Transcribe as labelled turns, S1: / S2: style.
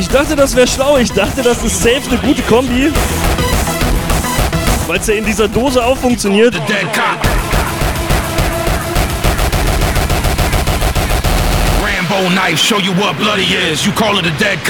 S1: Ich dachte, das wäre schlau. Ich dachte, das ist safe eine gute Kombi. Weil es ja in dieser Dose auch funktioniert.
S2: Rambo knife, show you what bloody is. You call it a dead cop.